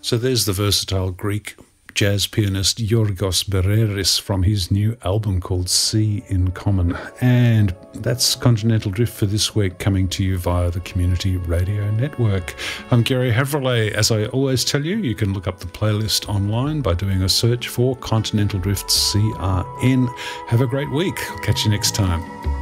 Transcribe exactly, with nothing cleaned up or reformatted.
So there's the versatile Greek jazz pianist Yorgos Bereris from his new album called Sea in Common. And that's Continental Drift for this week, coming to you via the Community Radio Network. I'm Gary Havrillay. As I always tell you, you can look up the playlist online by doing a search for Continental Drift C R N. Have a great week. I'll catch you next time.